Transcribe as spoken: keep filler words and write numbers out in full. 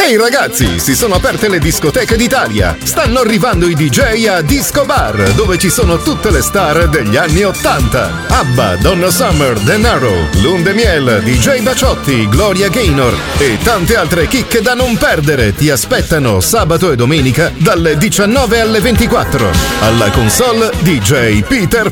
Ehi ragazzi, si sono aperte le discoteche d'Italia. Stanno arrivando i D J a Disco Bar, dove ci sono tutte le star degli anni ottanta. ABBA, Donna Summer, De Niro, Lunde Miel, D J Baciotti, Gloria Gaynor e tante altre chicche da non perdere ti aspettano sabato e domenica dalle diciannove alle ventiquattro. Alla console D J Peter